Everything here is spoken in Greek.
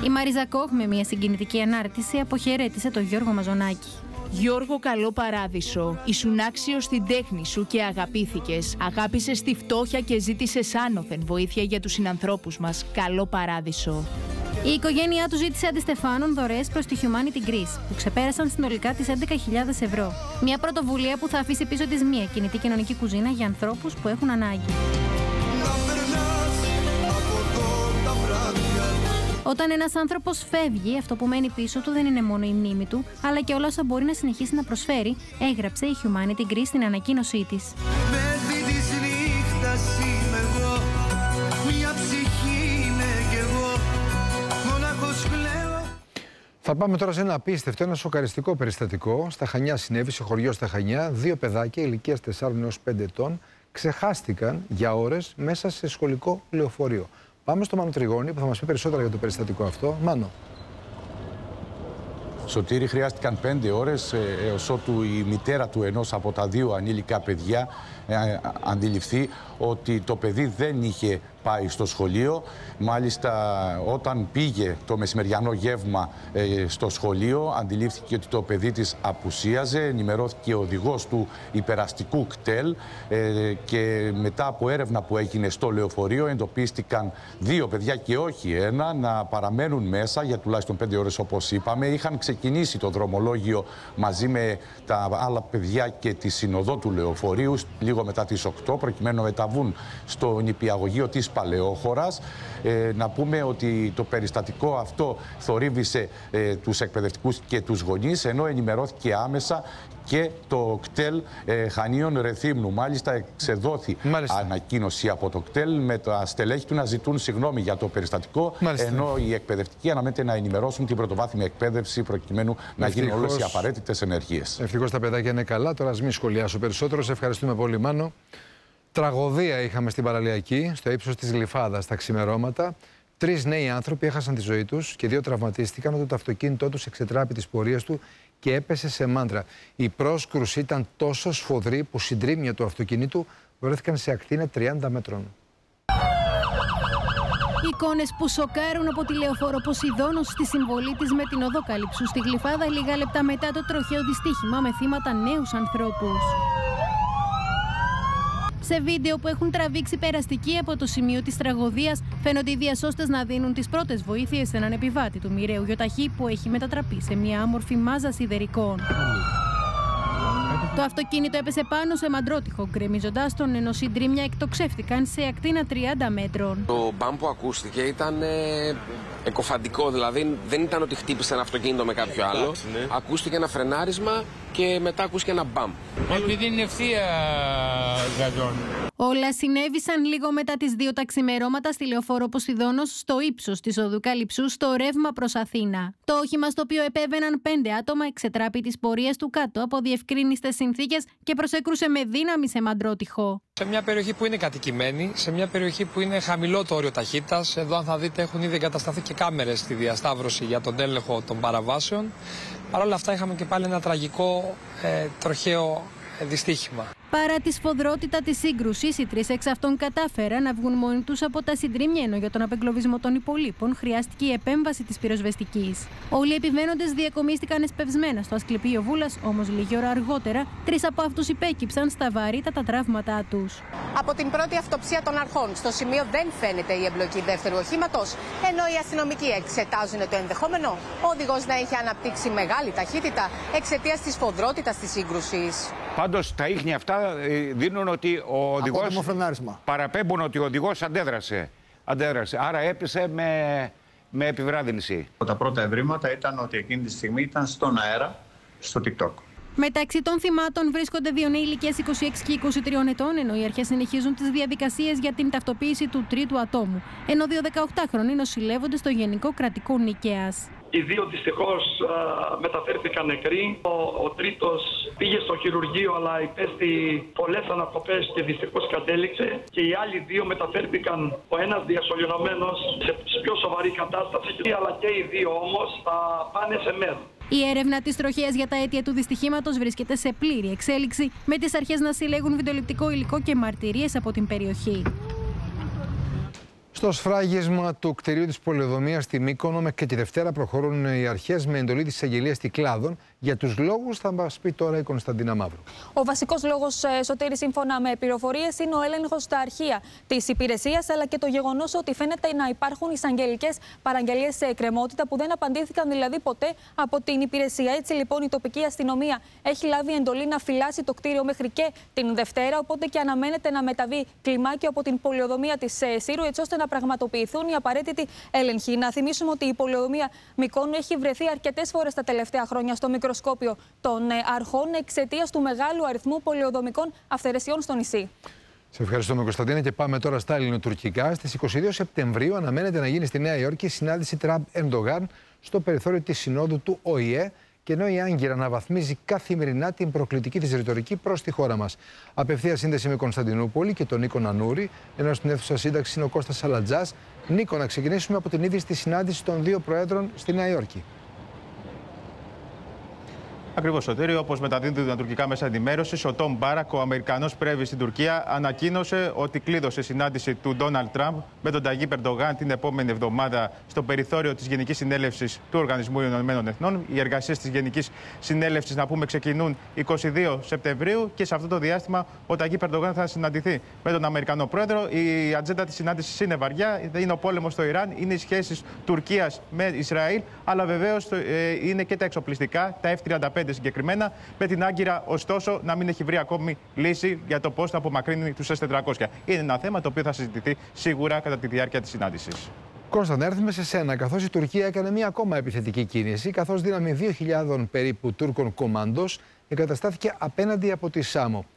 Η Μαρίζα Κόχ με μια συγκινητική ανάρτηση αποχαιρέτησε τον Γιώργο Μαζονάκη. Γιώργο, καλό παράδεισο. Ήσουν άξιος στην τέχνη σου και αγαπήθηκες. Αγάπησες τη φτώχεια και ζήτησες άνωθεν βοήθεια για τους συνανθρώπους μας. Καλό παράδεισο. Η οικογένειά του ζήτησε αντιστεφάνων δωρεές προς τη Humanity Greece, που ξεπέρασαν συνολικά τις 11.000 ευρώ. Μια πρωτοβουλία που θα αφήσει πίσω της μια κινητή κοινωνική κουζίνα για ανθρώπους που έχουν ανάγκη. Όταν ένας άνθρωπος φεύγει, αυτό που μένει πίσω του δεν είναι μόνο η μνήμη του, αλλά και όλα όσα μπορεί να συνεχίσει να προσφέρει, έγραψε η Humanity Greece στην ανακοίνωσή της. Θα πάμε τώρα σε ένα απίστευτο, ένα σοκαριστικό περιστατικό. Στα Χανιά συνέβη, σε χωριό στα Χανιά, 2 παιδάκια ηλικίας 4 έως 5 ετών ξεχάστηκαν για ώρες μέσα σε σχολικό λεωφορείο. Πάμε στο Μάνο Τριγώνη που θα μας πει περισσότερα για το περιστατικό αυτό. Μάνο. Σωτήρη, χρειάστηκαν 5 ώρες έως ότου η μητέρα του ενός από τα 2 ανήλικα παιδιά αντιληφθεί ότι το παιδί δεν είχε πάει στο σχολείο. Μάλιστα, όταν πήγε το μεσημεριανό γεύμα στο σχολείο, αντιλήφθηκε ότι το παιδί της απουσίαζε. Ενημερώθηκε ο οδηγός του υπεραστικού κτέλ και μετά από έρευνα που έγινε στο λεωφορείο εντοπίστηκαν 2 παιδιά και όχι 1 να παραμένουν μέσα για τουλάχιστον 5 ώρες, όπως είπαμε. Είχαν ξεκινήσει το δρομολόγιο μαζί με τα άλλα παιδιά και τη συνοδό του λεωφορείου λίγο μετά τις 8 προκειμένου να μεταβούν στο νηπιαγωγείο της Παλαιόχωρας. Να πούμε ότι το περιστατικό αυτό θορύβησε τους εκπαιδευτικούς και τους γονείς, ενώ ενημερώθηκε άμεσα και το κτέλ Χανίων Ρεθύμνου. Μάλιστα, εξεδόθη ανακοίνωση από το κτέλ με τα στελέχη του να ζητούν συγγνώμη για το περιστατικό. Ενώ οι εκπαιδευτικοί αναμένεται να ενημερώσουν την πρωτοβάθμια εκπαίδευση προκειμένου να γίνουν όλες οι απαραίτητες ενεργείες. Ευτυχώς τα παιδάκια είναι καλά. Τώρα ας μην σχολιάσω περισσότερο. Σε ευχαριστούμε πολύ, Μάνο. Τραγωδία είχαμε στην Παραλιακή, στο ύψος της Γλυφάδας, τα ξημερώματα. 3 νέοι άνθρωποι έχασαν τη ζωή τους και 2 τραυματίστηκαν όταν το αυτοκίνητό τους εξετράπη τις πορείες του και έπεσε σε μάντρα. Η πρόσκρουση ήταν τόσο σφοδρή που συντρίμμια του αυτοκινήτου βρέθηκαν σε ακτίνα 30 μέτρων. Εικόνες που σοκάρουν από τη λεωφόρο Ποσειδώνος στη συμβολή της με την οδό Καλυψού στη Γλυφάδα λίγα λεπτά μετά το τροχαίο δυστύχημα με θύματα νέους ανθρώπους. Σε βίντεο που έχουν τραβήξει περαστικοί από το σημείο της τραγωδίας, φαίνονται οι διασώστες να δίνουν τις πρώτες βοήθειες σε έναν επιβάτη του μοιραίου γιοταχή που έχει μετατραπεί σε μια άμορφη μάζα σιδερικών. Το αυτοκίνητο έπεσε πάνω σε μαντρότυχο, γκρεμίζοντας τον, ενώ συντρίμμια εκτοξεύτηκαν σε ακτίνα 30 μέτρων. Το μπαμ που ακούστηκε ήταν εκοφαντικό, δηλαδή δεν ήταν ότι χτύπησε ένα αυτοκίνητο με κάποιο άλλο. Ναι. Ακούστηκε ένα φρενάρισμα και μετά ακούστηκε ένα μπαμ. Επειδή είναι ευθεία γαζόν. Όλα συνέβησαν λίγο μετά τις 2 τα ξημερώματα στη λεωφόρο Ποσειδώνος στο ύψος της οδού Καλυψού στο ρεύμα προς Αθήνα. Το όχημα στο οποίο επέβαιναν 5 άτομα εξετράπη τις πορείες του κάτω από διευκρίνιστες συνθήκες και προσέκρουσε με δύναμη σε μαντρότυχο. Σε μια περιοχή που είναι κατοικημένη, σε μια περιοχή που είναι χαμηλό το όριο ταχύτητας, εδώ αν θα δείτε έχουν ήδη εγκατασταθεί και κάμερες στη διασταύρωση για τον έλεγχο των παραβάσεων. Παρ' όλα αυτά είχαμε και πάλι ένα τραγικό τροχαίο δυστύχημα. Παρά τη σφοδρότητα της σύγκρουσης, οι 3 εξ αυτών κατάφεραν να βγουν μόνοι τους από τα συντρίμμια, ενώ για τον απεγκλωβισμό των υπολείπων χρειάστηκε η επέμβαση της πυροσβεστικής. Όλοι οι επιβαίνοντες διακομίστηκαν εσπευσμένα στο Ασκληπείο Βούλας, όμως λίγη ώρα αργότερα 3 από αυτούς υπέκυψαν στα βαρύτατα τραύματά τους. Από την πρώτη αυτοψία των αρχών, στο σημείο δεν φαίνεται η εμπλοκή δεύτερου οχήματος, ενώ οι αστυνομικοί εξετάζουν το ενδεχόμενο ο οδηγός να είχε αναπτύξει μεγάλη ταχύτητα εξαιτίας της σφοδρότητας της σύγκρουσης. Πάντως τα ίχνη αυτά δίνουν ότι ο οδηγός, παραπέμπουν ότι ο οδηγός αντέδρασε. Άρα έπεσε με επιβράδυνση. Τα πρώτα ευρήματα ήταν ότι εκείνη τη στιγμή ήταν στον αέρα, στο TikTok. Μεταξύ των θυμάτων βρίσκονται 2 νέοι ηλικίας 26 και 23 ετών, ενώ οι αρχές συνεχίζουν τις διαδικασίες για την ταυτοποίηση του τρίτου ατόμου, ενώ 2 18χρονοι νοσηλεύονται στο Γενικό Κρατικό Νικαίας. Οι 2 δυστυχώς μεταφέρθηκαν νεκροί. Ο τρίτος πήγε στο χειρουργείο, αλλά υπέστη πολλές ανακοπές και δυστυχώς κατέληξε. Και οι άλλοι 2 μεταφέρθηκαν, ο ένας διασωληνωμένος σε πιο σοβαρή κατάσταση, αλλά και οι 2 όμως θα πάνε σε ΜΕΔ. Η έρευνα της τροχέας για τα αίτια του δυστυχήματος βρίσκεται σε πλήρη εξέλιξη, με τις αρχές να συλλέγουν βιντεοληπτικό υλικό και μαρτυρίες από την περιοχή. Στο σφράγισμα του κτηρίου της πολεοδομίας στη Μύκονο και τη Δευτέρα προχωρούν οι αρχές με εντολή της εισαγγελίας Κυκλάδων. Για τους λόγους θα μας πει τώρα η Κωνσταντίνα Μαύρου. Ο βασικός λόγος, Σωτήρη, σύμφωνα με πληροφορίες, είναι ο έλεγχος στα αρχεία της υπηρεσίας, αλλά και το γεγονός ότι φαίνεται να υπάρχουν εισαγγελικές παραγγελίες σε εκκρεμότητα που δεν απαντήθηκαν δηλαδή ποτέ από την υπηρεσία. Έτσι λοιπόν η τοπική αστυνομία έχει λάβει εντολή να φυλάσει το κτίριο μέχρι και την Δευτέρα, οπότε και αναμένεται να μεταβεί κλιμάκιο από την πολεοδομία της Σύρου, έτσι ώστε να πραγματοποιηθούν οι απαραίτητοι έλεγχοι. Να θυμίσουμε ότι η πολεοδομία Μυκόνου έχει βρεθεί αρκετές φορές τα τελευταία χρόνια στο μικροσκόπιο των αρχών εξαιτίας του μεγάλου αριθμού πολεοδομικών αυθαιρεσιών στο νησί. Σε ευχαριστούμε, Κωνσταντίνα, και πάμε τώρα στα ελληνοτουρκικά. Στις 22 Σεπτεμβρίου αναμένεται να γίνει στη Νέα Υόρκη συνάντηση Τραμπ-Ερντογάν στο περιθώριο της Συνόδου του ΟΗΕ, και ενώ η Άγκυρα αναβαθμίζει καθημερινά την προκλητική της ρητορική προς τη χώρα μας. Απευθεία σύνδεση με Κωνσταντινούπολη και τον Νίκο Νανούρη, ενώ στην αίθουσα σύνταξη είναι ο Κώστας Σαλατζάς. Νίκο, να ξεκινήσουμε από την είδηση της συνάντησης των δύο προέδρων στη Νέα Υόρκη. Ακριβώς, Σωτήρη, όπως μεταδίδουν τα τουρκικά μέσα ενημέρωσης, ο Τόμ Μπάρακ, ο Αμερικανός πρέσβης στην Τουρκία, ανακοίνωσε ότι κλείδωσε συνάντηση του Ντόναλντ Τραμπ με τον Ταγίπ Ερντογάν την επόμενη εβδομάδα στο περιθώριο της Γενικής Συνέλευσης του Οργανισμού Ηνωμένων Εθνών. Οι εργασίες της Γενικής Συνέλευσης, να πούμε, ξεκινούν 22 Σεπτεμβρίου και σε αυτό το διάστημα ο Ταγίπ Ερντογάν θα συναντηθεί με τον Αμερικανό πρόεδρο. Η ατζέντα της συνάντησης είναι βαριά. Είναι ο πόλεμος στο Ιράν, είναι οι σχέσεις Τουρκίας με Ισραήλ, αλλά βεβαίως είναι και τα εξοπλιστικά, τα F-35 συγκεκριμένα, με την Άγκυρα, ωστόσο, να μην έχει βρει ακόμη λύση για το πώς θα απομακρύνει τους S-400. Είναι ένα θέμα το οποίο θα συζητηθεί σίγουρα κατά τη διάρκεια της συνάντησης. Κώστα, να έρθουμε σε σένα, καθώς η Τουρκία έκανε μία ακόμα επιθετική κίνηση, καθώς δύναμη 2.000 περίπου Τούρκων κομάντος εγκαταστάθηκε απέναντι από τη Σάμο.